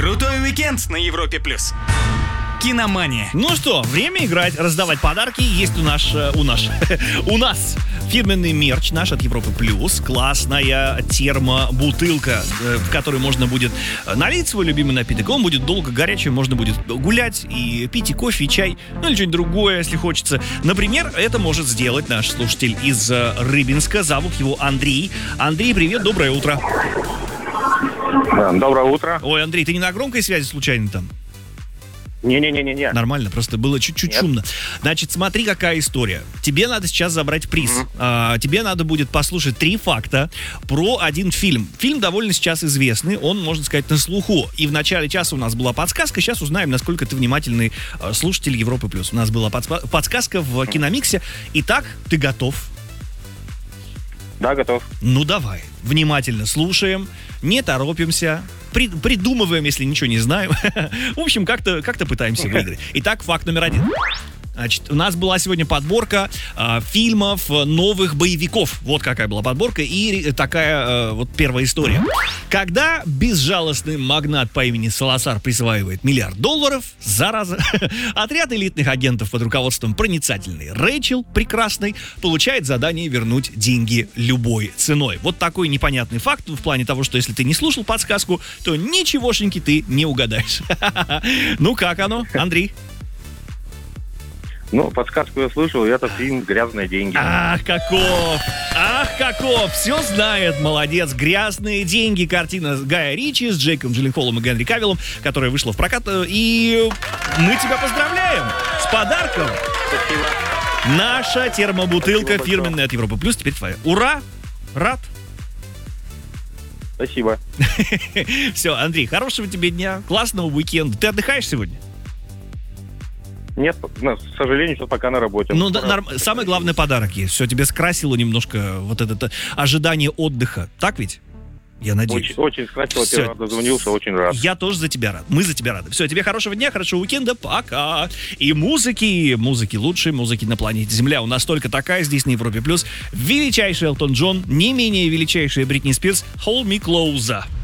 Крутой уикенд на Европе+. Киномания. Ну что, время играть, раздавать подарки. Есть у нас фирменный мерч наш от Европы Плюс. Классная термобутылка, в которой можно будет налить свой любимый напиток. Он будет долго горячий, можно будет гулять и пить и кофе, и чай, ну или что-нибудь другое, если хочется. Например, это может сделать наш слушатель из Рыбинска. Зовут его Андрей. Андрей, привет, доброе утро. Доброе утро. Ой, Андрей, ты не на громкой связи случайно там? Не-не-не-не. Нормально, просто было чуть-чуть шумно. Значит, смотри, какая история. Тебе надо сейчас забрать приз. Тебе надо будет послушать 3 факта про один фильм. Фильм довольно сейчас известный, он, можно сказать, на слуху. И в начале часа у нас была подсказка, сейчас узнаем, насколько ты внимательный слушатель Европы+. У нас была подсказка в Киномиксе. Итак, ты готов? Да, готов. Ну, давай. Внимательно слушаем, не торопимся, придумываем, если ничего не знаем. В общем, как-то пытаемся выиграть. Итак, факт номер 1. Значит, у нас была сегодня подборка фильмов новых боевиков. Вот какая была подборка и такая вот первая история. Когда безжалостный магнат по имени Саласар присваивает $1 миллиард, зараза, отряд элитных агентов под руководством проницательной Рэйчел, прекрасной, получает задание вернуть деньги любой ценой. Вот такой непонятный факт в плане того, что если ты не слушал подсказку, то ничегошеньки ты не угадаешь. Ну как оно, Андрей? Ну, подсказку я слышал, это фильм «Грязные деньги». Ах, каков! Все знает, молодец. «Грязные деньги», картина Гая Ричи с Джейком Джилленхолом и Генри Кавиллом, которая вышла в прокат. И мы тебя поздравляем с подарком. Спасибо. Наша термобутылка Спасибо фирменная от Европы Плюс теперь твоя. Ура! Рад? Спасибо. Все, Андрей, хорошего тебе дня, классного уикенда. Ты отдыхаешь сегодня? Нет, к сожалению, сейчас пока на работе. Ну, самый главный подарок есть. Все, тебе скрасило немножко вот это ожидание отдыха. Так ведь? Я надеюсь. Очень скрасило, первый раз дозвонился, очень рад. Я тоже за тебя рад. Мы за тебя рады. Все, тебе хорошего дня, хорошего уикенда. Пока. И музыки лучшей музыки на планете Земля. У нас только такая здесь на Европе Плюс. Величайший Элтон Джон, не менее величайшая Бритни Спирс. Hold Me Closer.